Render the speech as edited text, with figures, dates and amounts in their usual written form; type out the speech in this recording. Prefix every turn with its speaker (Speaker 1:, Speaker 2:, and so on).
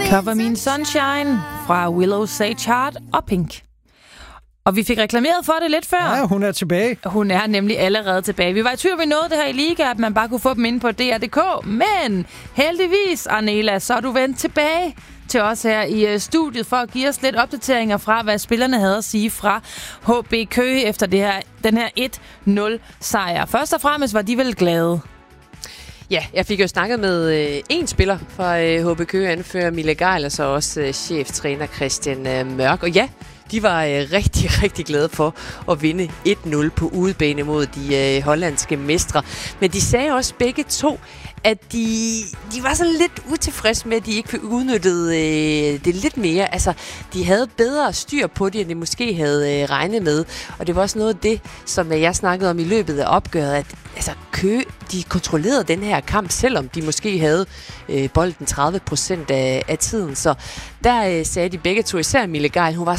Speaker 1: Cover Me in Sunshine fra Willow, Sage Heart og Pink. Og vi fik reklameret for det lidt før.
Speaker 2: Ja, hun er tilbage.
Speaker 1: Hun er nemlig allerede tilbage. Vi var i tvivl, vi nåede det her i Liga, at man bare kunne få dem inde på DR.dk. Men heldigvis, Arnela, så er du vendt tilbage til os her i studiet for at give os lidt opdateringer fra, hvad spillerne havde at sige fra HB Køge efter den her 1-0-sejr. Først og fremmest var de vel glade.
Speaker 3: Ja, jeg fik jo snakket med en spiller fra HB Køge, anfører Mille Geil, og så også cheftræner Christian Mørk. Og ja, de var rigtig, rigtig glade for at vinde 1-0 på udebane mod de hollandske mestre. Men de sagde også begge to, at de var sådan lidt utilfredse med, at de ikke fik udnyttet det lidt mere. Altså, de havde bedre styr på det, end de måske havde regnet med. Og det var også noget af det, som jeg snakkede om i løbet af opgøret, at altså, Køge, de kontrollerede den her kamp, selvom de måske havde bolden 30% af tiden. Så der sagde de begge to, især Mille Geil, hun var